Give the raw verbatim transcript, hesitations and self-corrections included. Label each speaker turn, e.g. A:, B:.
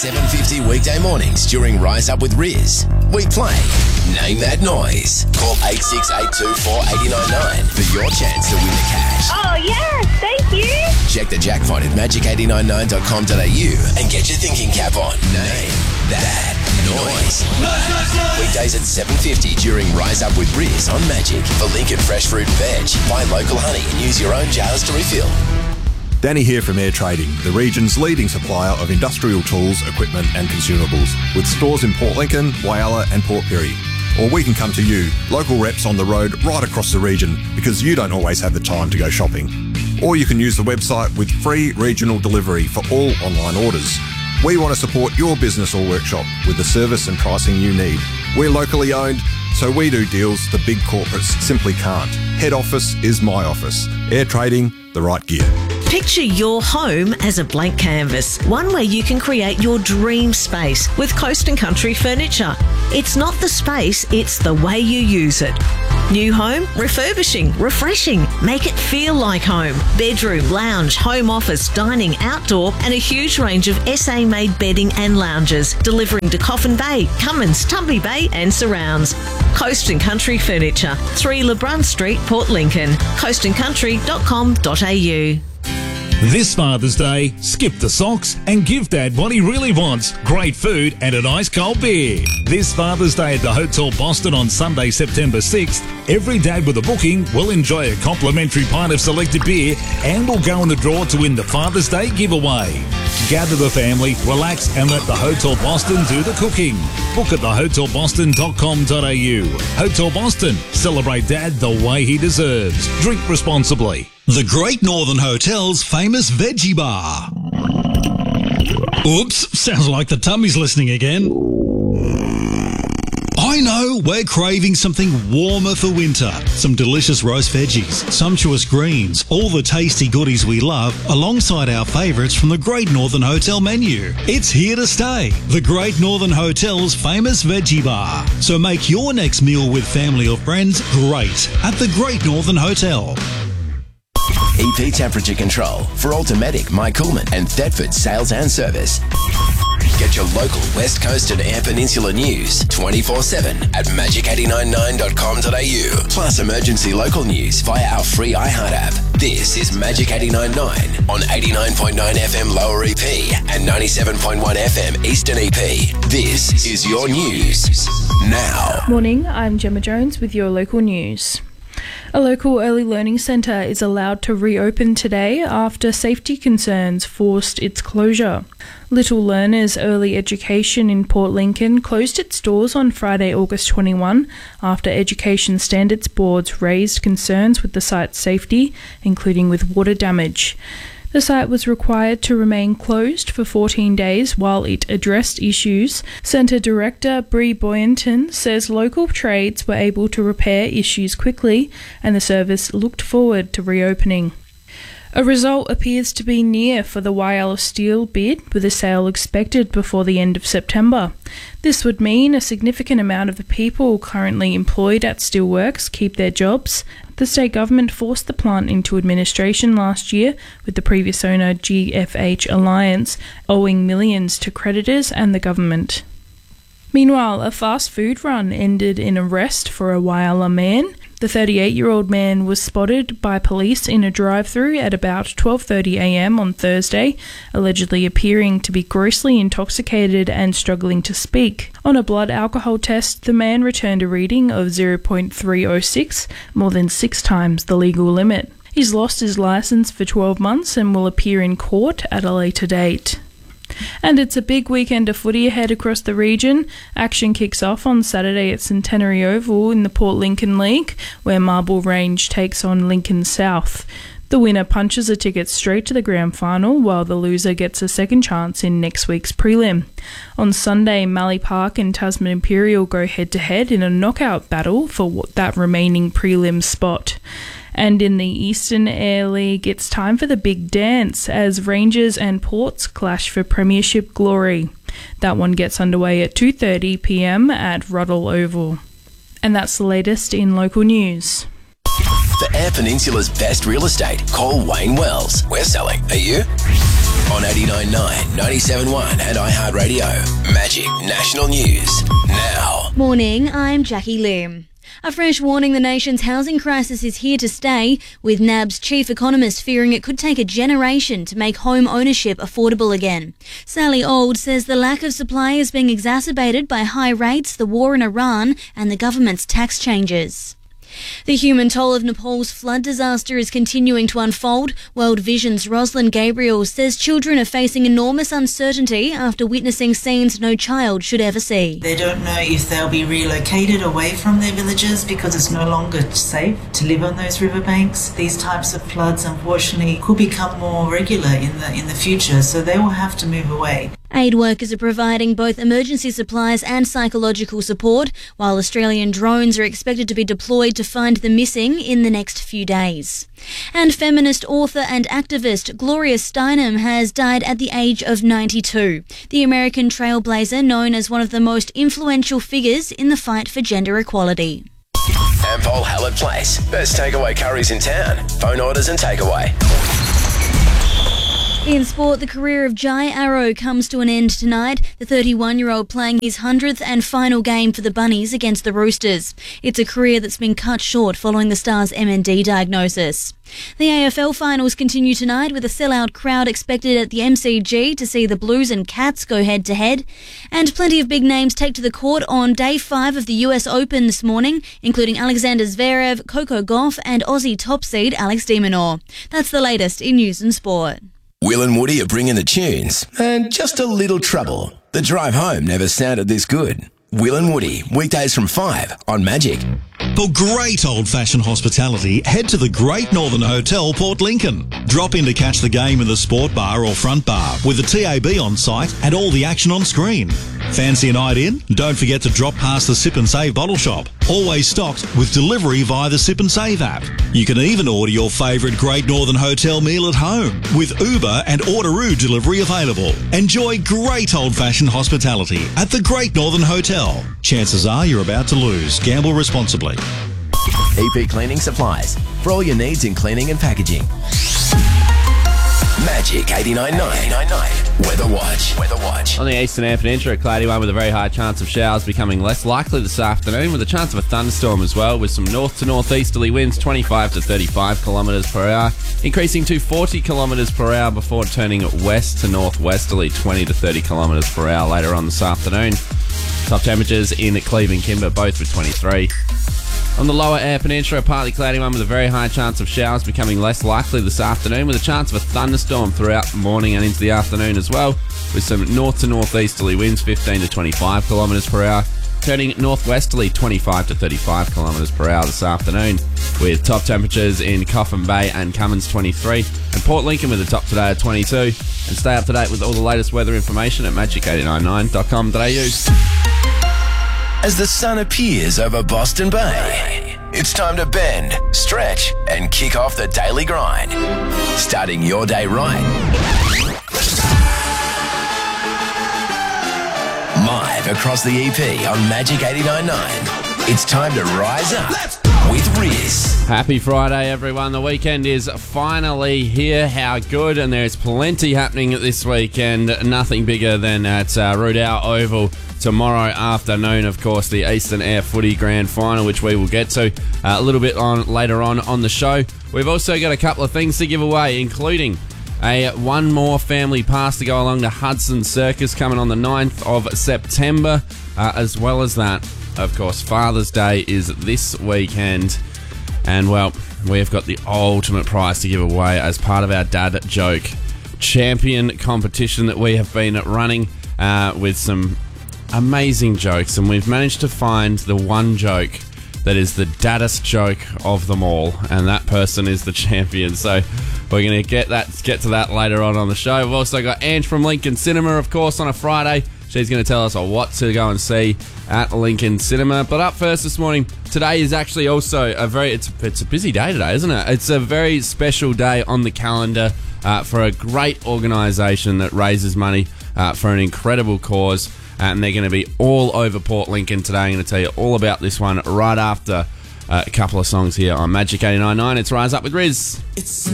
A: seven fifty weekday mornings during Rise Up with Riz. We play Name That Noise. Call eight six eight two four eight nine nine for your chance to win the cash.
B: Oh, yes, thank you.
A: Check the jackpot at magic eight nine nine dot com dot a u and get your thinking cap on. Name That Noise. Weekdays at seven fifty during Rise Up with Riz on Magic. For Lincoln Fresh Fruit and Veg, buy local honey and use your own jars to refill.
C: Danny here from Air Trading, the region's leading supplier of industrial tools, equipment and consumables, with stores in Port Lincoln, Whyalla and Port Pirie. Or we can come to you, local reps on the road right across the region, because you don't always have the time to go shopping. Or you can use the website with free regional delivery for all online orders. We want to support your business or workshop with the service and pricing you need. We're locally owned, so we do deals the big corporates simply can't. Head office is my office. Air Trading, the right gear.
D: Picture your home as a blank canvas, one where you can create your dream space with Coast and Country Furniture. It's not the space, it's the way you use it. New home, refurbishing, refreshing, make it feel like home. Bedroom, lounge, home office, dining, outdoor and a huge range of S A-made bedding and lounges, delivering to Coffin Bay, Cummins, Tumby Bay and surrounds. Coast and Country Furniture, three LeBrun Street, Port Lincoln, coast and country dot com dot a u.
E: This Father's Day, skip the socks and give Dad what he really wants, great food and a nice cold beer. This Father's Day at the Hotel Boston on Sunday, September sixth, every dad with a booking will enjoy a complimentary pint of selected beer and will go in the draw to win the Father's Day giveaway. Gather the family, relax and let the Hotel Boston do the cooking. Book at the hotel boston dot com dot a u. Hotel Boston, celebrate Dad the way he deserves. Drink responsibly.
F: The Great Northern Hotel's famous veggie bar. Oops, sounds like the tummy's listening again. I know, we're craving something warmer for winter. Some delicious roast veggies, sumptuous greens, all the tasty goodies we love, alongside our favourites from the Great Northern Hotel menu. It's here to stay. The Great Northern Hotel's famous veggie bar. So make your next meal with family or friends great at the Great Northern Hotel.
A: E P Temperature Control for Automatic, My Coolman and Thetford Sales and Service. Get your local West Coast and Air Peninsula news twenty-four seven at magic eight nine nine dot com dot a u. Plus emergency local news via our free iHeart app. This is Magic eight nine nine on eighty-nine point nine F M Lower E P and ninety-seven point one F M Eastern E P. This is your news now.
G: Morning, I'm Gemma Jones with your local news. A local early learning centre is allowed to reopen today after safety concerns forced its closure. Little Learners Early Education in Port Lincoln closed its doors on Friday, August twenty-first, after Education Standards Boards raised concerns with the site's safety, including with water damage. The site was required to remain closed for fourteen days while it addressed issues. Centre Director Bree Boyenton says local trades were able to repair issues quickly and the service looked forward to reopening. A result appears to be near for the Whyalla Steel bid, with a sale expected before the end of September. This would mean a significant amount of the people currently employed at Steelworks keep their jobs. The state government forced the plant into administration last year, with the previous owner G F H Alliance owing millions to creditors and the government. Meanwhile, a fast food run ended in arrest for a Whyalla man. The thirty-eight-year-old man was spotted by police in a drive-through at about twelve thirty a m on Thursday, allegedly appearing to be grossly intoxicated and struggling to speak. On a blood alcohol test, the man returned a reading of zero point three oh six, more than six times the legal limit. He's lost his licence for twelve months and will appear in court at a later date. And it's a big weekend of footy ahead across the region. Action kicks off on Saturday at Centenary Oval in the Port Lincoln League, where Marble Range takes on Lincoln South. The winner punches a ticket straight to the grand final, while the loser gets a second chance in next week's prelim. On Sunday, Mallee Park and Tasman Imperial go head-to-head in a knockout battle for that remaining prelim spot. And in the Eastern Air League, it's time for the big dance as Rangers and Ports clash for premiership glory. That one gets underway at two thirty p m at Ruddle Oval. And that's the latest in local news.
A: For Air Peninsula's best real estate, call Wayne Wells. We're selling. Are you? On eighty-nine point nine, ninety-seven point one and iHeartRadio. Magic National News now.
B: Morning, I'm Jackie Lim. A fresh warning the nation's housing crisis is here to stay, with N A B's chief economist fearing it could take a generation to make home ownership affordable again. Sally Old says the lack of supply is being exacerbated by high rates, the war in Iran and the government's tax changes. The human toll of Nepal's flood disaster is continuing to unfold. World Vision's Rosalind Gabriel says children are facing enormous uncertainty after witnessing scenes no child should ever see.
H: They don't know if they'll be relocated away from their villages because it's no longer safe to live on those riverbanks. These types of floods, unfortunately, could become more regular in the in the future, so they will have to move away.
B: Aid workers are providing both emergency supplies and psychological support, while Australian drones are expected to be deployed to find the missing in the next few days. And feminist author and activist Gloria Steinem has died at the age of ninety-two. The American trailblazer, known as one of the most influential figures in the fight for gender equality.
A: Ampol Hallett Place. Best takeaway curries in town. Phone orders and takeaway.
B: In sport, the career of Jai Arrow comes to an end tonight, the thirty-one-year-old playing his hundredth and final game for the Bunnies against the Roosters. It's a career that's been cut short following the Stars' M N D diagnosis. The A F L finals continue tonight with a sellout crowd expected at the M C G to see the Blues and Cats go head-to-head. And plenty of big names take to the court on day five of the U S Open this morning, including Alexander Zverev, Coco Gauff and Aussie top seed Alex de Minaur. That's the latest in news and sport.
A: Will and Woody are bringing the tunes and just a little trouble. The drive home never sounded this good. Will and Woody, weekdays from five on Magic.
F: For great old-fashioned hospitality, head to the Great Northern Hotel, Port Lincoln. Drop in to catch the game in the sport bar or front bar with the T A B on site and all the action on screen. Fancy a night in? Don't forget to drop past the Sip and Save bottle shop. Always stocked with delivery via the Sip and Save app. You can even order your favourite Great Northern Hotel meal at home with Uber and Orderoo delivery available. Enjoy great old-fashioned hospitality at the Great Northern Hotel. Chances are you're about to lose. Gamble responsibly.
A: E P Cleaning Supplies. For all your needs in cleaning and packaging. Magic eighty-nine point nine. Weather Watch. Weather Watch.
I: On the eastern Air Peninsula, a cloudy one with a very high chance of showers becoming less likely this afternoon, with a chance of a thunderstorm as well, with some north to northeasterly winds twenty-five to thirty-five kilometres per hour, increasing to forty kilometres per hour before turning west to northwesterly twenty to thirty kilometres per hour later on this afternoon. Top temperatures in Cleveland, Kimber, both with twenty-three. On the lower Air Peninsula, a partly cloudy one with a very high chance of showers becoming less likely this afternoon, with a chance of a thunderstorm throughout the morning and into the afternoon as well, with some north to northeasterly winds fifteen to twenty-five kilometres per hour, turning northwesterly twenty-five to thirty-five kilometres per hour this afternoon, with top temperatures in Coffin Bay and Cummins twenty-three, and Port Lincoln with a top today at twenty-two. And stay up to date with all the latest weather information at magic eight nine nine dot com dot a u.
A: As the sun appears over Boston Bay, it's time to bend, stretch, and kick off the daily grind. Starting your day right. Live across the E P on Magic eighty-nine point nine. It's time to rise up with Riz.
I: Happy Friday, everyone. The weekend is finally here. How good. And there's plenty happening this weekend. Nothing bigger than at uh, Rudall Oval tomorrow afternoon. Of course, the Eastern Air Footy Grand Final, which we will get to uh, a little bit on later on on the show. We've also got a couple of things to give away, including a one more family pass to go along to Hudson Circus coming on the ninth of September. Uh, as well as that, of course, Father's Day is this weekend. And, well, we've got the ultimate prize to give away as part of our Dad Joke Champion competition that we have been running uh, with some amazing jokes. And we've managed to find the one joke that is the daddest joke of them all. And that person is the champion. So we're going to get that get to that later on on the show. We've also got Ange from Lincoln Cinema, of course, on a Friday. She's going to tell us what to go and see at Lincoln Cinema. But up first this morning, today is actually also a very, it's, it's a busy day today, isn't it? It's a very special day on the calendar uh, for a great organisation that raises money uh, for an incredible cause. And they're going to be all over Port Lincoln today. I'm going to tell you all about this one right after uh, a couple of songs here on Magic eighty-nine point nine. It's Rise Up with Riz.
J: It's